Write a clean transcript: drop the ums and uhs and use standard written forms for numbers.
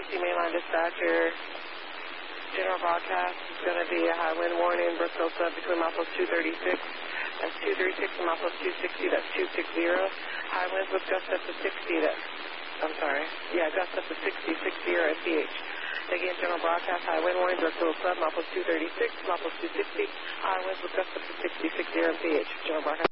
AC mainline dispatcher. General broadcast is going to be a high wind warning, Brookville sub between milepost 236. That's 236 and milepost 260. That's 260. High winds with gusts up to 60. Gusts up to 60, 60 SPH. Again, general broadcast, high wind warning, Brookville sub, milepost 236, milepost 260. High winds with gusts up to 60, 60 SPH. General broadcast.